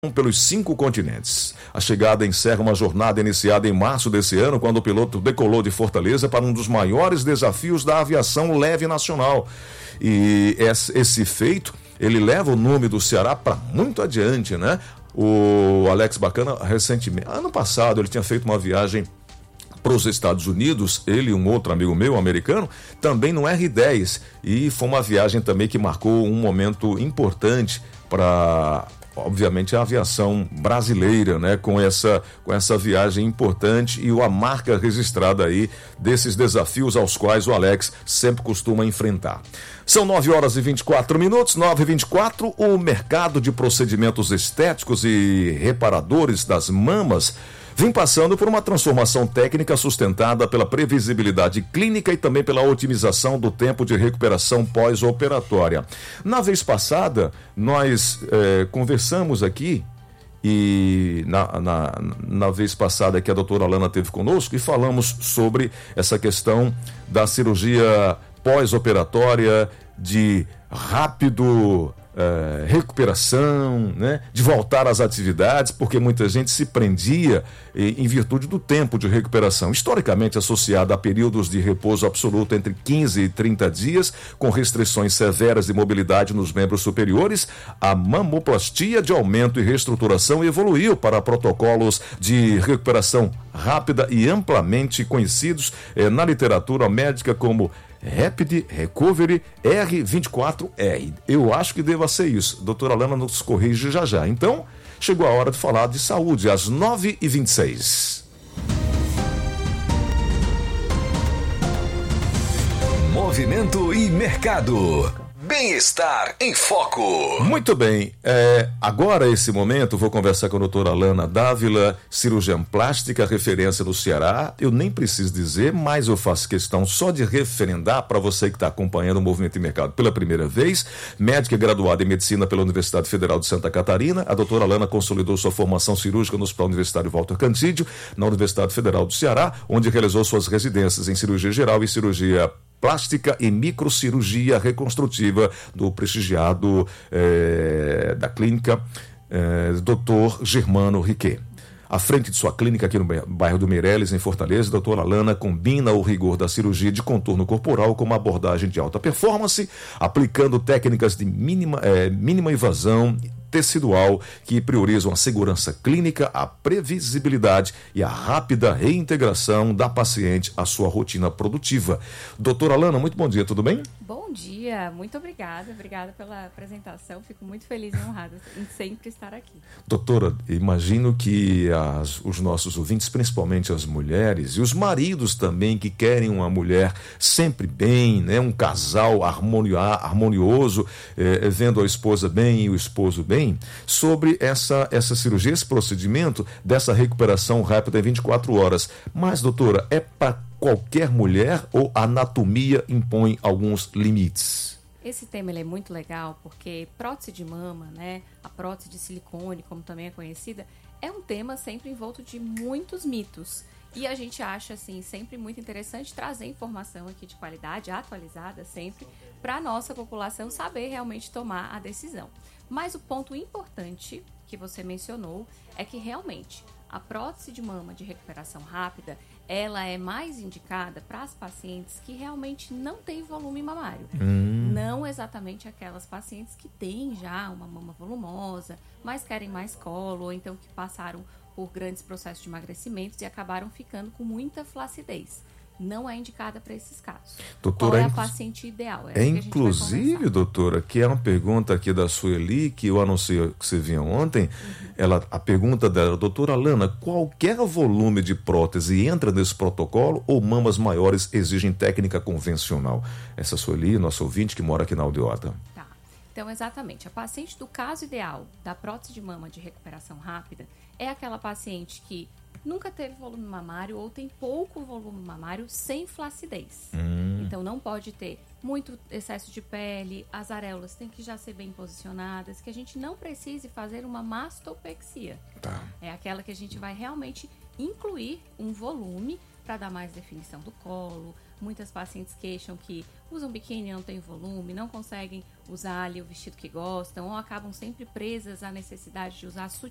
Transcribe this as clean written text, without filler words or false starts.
pelos 5 continentes. A chegada encerra uma jornada iniciada em março desse ano, quando o piloto decolou de Fortaleza para um dos maiores desafios da aviação leve nacional. E esse feito, ele leva o nome do Ceará para muito adiante, né? O Alex Bacana, recentemente, ano passado, ele tinha feito uma viagem para os Estados Unidos, ele e um outro amigo meu, americano, também no R-10. E foi uma viagem também que marcou um momento importante para, obviamente, a aviação brasileira, né? Com essa viagem importante e a marca registrada aí desses desafios aos quais o Alex sempre costuma enfrentar. São 9h24, 9h24. O mercado de procedimentos estéticos e reparadores das mamas vem passando por uma transformação técnica sustentada pela previsibilidade clínica e também pela otimização do tempo de recuperação pós-operatória. Na vez passada, nós conversamos aqui, e na vez passada que a doutora Alana esteve conosco, e falamos sobre essa questão da cirurgia pós-operatória, de rápido recuperação, né? De voltar às atividades, porque muita gente se prendia em virtude do tempo de recuperação, historicamente associado a períodos de repouso absoluto entre 15 e 30 dias, com restrições severas de mobilidade nos membros superiores. A mamoplastia de aumento e reestruturação evoluiu para protocolos de recuperação rápida e amplamente conhecidos na literatura médica como Rapid Recovery R24R. Eu acho que deva ser isso. Doutora Alana nos corrige já já. Então, chegou a hora de falar de saúde, às 9h26. Movimento e mercado. Bem-estar em foco. Muito bem, agora esse momento vou conversar com a doutora Alana Dávila, cirurgiã plástica, referência no Ceará. Eu nem preciso dizer, mas eu faço questão só de referendar para você que está acompanhando o Movimento e Mercado pela primeira vez. Médica graduada em medicina pela Universidade Federal de Santa Catarina, a doutora Alana consolidou sua formação cirúrgica no Hospital Universitário Walter Cantídio, na Universidade Federal do Ceará, onde realizou suas residências em cirurgia geral e cirurgia plástica e microcirurgia reconstrutiva do prestigiado da clínica Dr. Germano Riquet. À frente de sua clínica aqui no bairro do Meireles, em Fortaleza, a doutora Alana combina o rigor da cirurgia de contorno corporal com uma abordagem de alta performance, aplicando técnicas de mínima invasão tecidual que priorizam a segurança clínica, a previsibilidade e a rápida reintegração da paciente à sua rotina produtiva. Doutora Alana, muito bom dia, tudo bem? Bom dia, muito obrigada pela apresentação, fico muito feliz e honrada em sempre estar aqui. Doutora, imagino que os nossos ouvintes, principalmente as mulheres e os maridos também, que querem uma mulher sempre bem, né? Um casal harmonioso, vendo a esposa bem e o esposo bem, sobre essa cirurgia, esse procedimento dessa recuperação rápida em 24 horas. Mas, doutora, é para qualquer mulher ou a anatomia impõe alguns limites? Esse tema ele é muito legal porque prótese de mama, né, a prótese de silicone, como também é conhecida, é um tema sempre envolto de muitos mitos. E a gente acha, assim, sempre muito interessante trazer informação aqui de qualidade, atualizada sempre, para a nossa população saber realmente tomar a decisão. Mas o ponto importante que você mencionou é que realmente a prótese de mama de recuperação rápida, ela é mais indicada para as pacientes que realmente não têm volume mamário. Não exatamente aquelas pacientes que têm já uma mama volumosa, mas querem mais colo, ou então que passaram por grandes processos de emagrecimento e acabaram ficando com muita flacidez. Não é indicada para esses casos. Doutora, qual é a paciente ideal? Inclusive, doutora, que é uma pergunta aqui da Sueli, que eu anunciei que você vinha ontem, a pergunta dela, doutora Alana, qualquer volume de prótese entra nesse protocolo ou mamas maiores exigem técnica convencional? Essa Sueli, nosso ouvinte que mora aqui na Aldeota. Tá. Então, exatamente, a paciente do caso ideal da prótese de mama de recuperação rápida é aquela paciente que nunca teve volume mamário ou tem pouco volume mamário sem flacidez. Então não pode ter muito excesso de pele, as areolas têm que já ser bem posicionadas, que a gente não precise fazer uma mastopexia. Tá. É aquela que a gente vai realmente incluir um volume para dar mais definição do colo. Muitas pacientes queixam que usam biquíni, não tem volume, não conseguem usar ali o vestido que gostam, ou acabam sempre presas à necessidade de usar